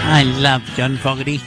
I love John Fogerty.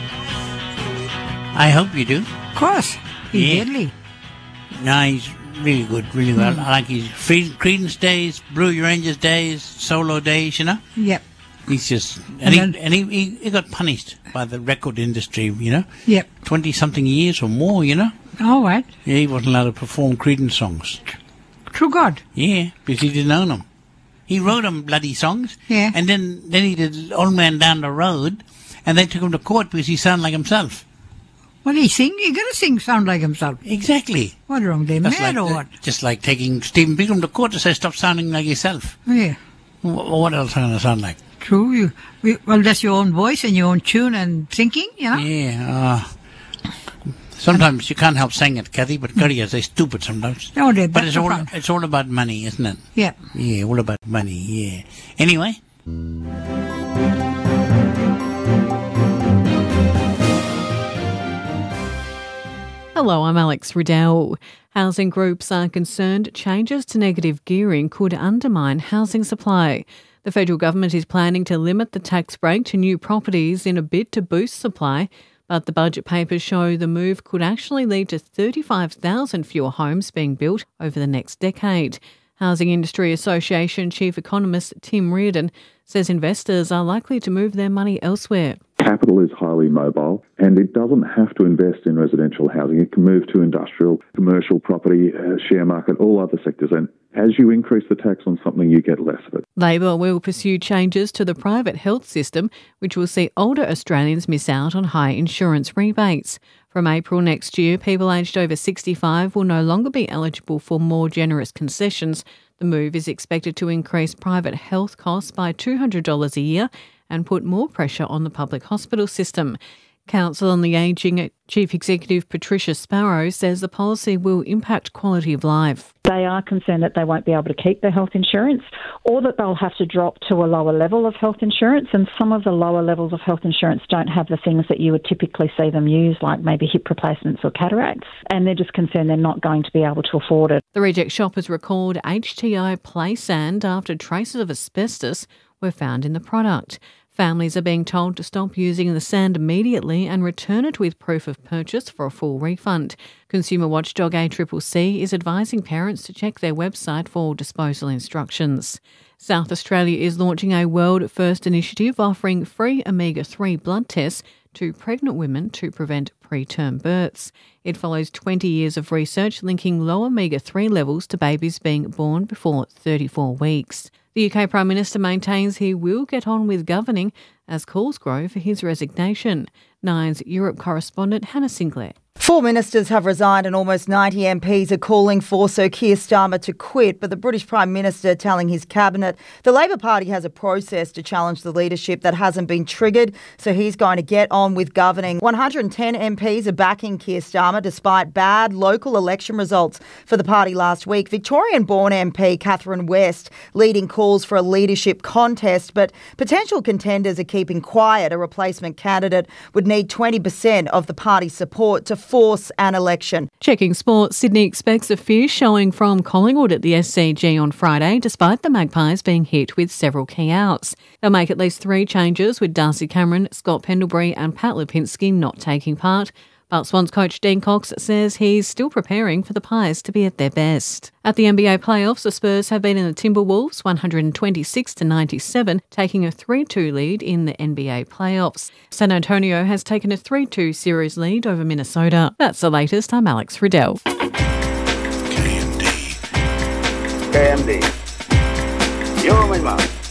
I hope you do. Of course. He's deadly. No, he's really good, really well. I like his Creedence days, Blue Rangers days, solo days, you know? Yep. He's just... And he got punished by the record industry, you know? Yep. 20-something years or more, you know? All right. Yeah, he wasn't allowed to perform Creedence songs. True God. Yeah, because he didn't own them. He wrote them bloody songs. Yeah. And then he did Old Man Down the Road, and they took him to court because he sounded like himself. Well, he got to sing sound like himself. Exactly. What wrong? They mad like or what? Just like taking Stephen Bigum to court to say, stop sounding like yourself. Yeah. What else am I going to sound like? True. Well, that's your own voice and your own tune and thinking, you know? Yeah. Sometimes you can't help saying it, Kathy, but courtiers, they're stupid sometimes. No, but it's all about money, isn't it? Yeah. Yeah, all about money, yeah. Anyway. Hello, I'm Alex Riddell. Housing groups are concerned changes to negative gearing could undermine housing supply. The federal government is planning to limit the tax break to new properties in a bid to boost supply, but the budget papers show the move could actually lead to 35,000 fewer homes being built over the next decade. Housing Industry Association Chief Economist Tim Reardon says investors are likely to move their money elsewhere. Capital is highly mobile and it doesn't have to invest in residential housing. It can move to industrial, commercial property, share market, all other sectors. And as you increase the tax on something, you get less of it. Labor will pursue changes to the private health system, which will see older Australians miss out on high insurance rebates. From April next year, people aged over 65 will no longer be eligible for more generous concessions. The move is expected to increase private health costs by $200 a year and put more pressure on the public hospital system. Council on the Ageing Chief Executive Patricia Sparrow says the policy will impact quality of life. They are concerned that they won't be able to keep their health insurance or that they'll have to drop to a lower level of health insurance, and some of the lower levels of health insurance don't have the things that you would typically see them use, like maybe hip replacements or cataracts, and they're just concerned they're not going to be able to afford it. The reject shop has recalled HTI play sand after traces of asbestos were found in the product. Families are being told to stop using the sand immediately and return it with proof of purchase for a full refund. Consumer watchdog ACCC is advising parents to check their website for disposal instructions. South Australia is launching a world-first initiative offering free omega-3 blood tests to pregnant women to prevent preterm births. It follows 20 years of research linking low omega-3 levels to babies being born before 34 weeks. The UK Prime Minister maintains he will get on with governing as calls grow for his resignation. Nine's Europe correspondent Hannah Sinclair. 4 ministers have resigned and almost 90 MPs are calling for Sir Keir Starmer to quit, but the British Prime Minister telling his cabinet the Labor Party has a process to challenge the leadership that hasn't been triggered, so he's going to get on with governing. 110 MPs are backing Keir Starmer despite bad local election results for the party last week. Victorian-born MP Catherine West leading calls for a leadership contest, but potential contenders are keeping quiet. A replacement candidate would need 20% of the party's support to force an election. Checking sport, Sydney expects a fierce showing from Collingwood at the SCG on Friday, despite the Magpies being hit with several key outs. They'll make at least 3 changes, with Darcy Cameron, Scott Pendlebury and Pat Lipinski not taking part. But Swans coach Dean Cox says he's still preparing for the Pies to be at their best. At the NBA playoffs, the Spurs have beaten the Timberwolves 126-97, taking a 3-2 lead in the NBA playoffs. San Antonio has taken a 3-2 series lead over Minnesota. That's the latest. I'm Alex Riddell. KMD. You're my mum.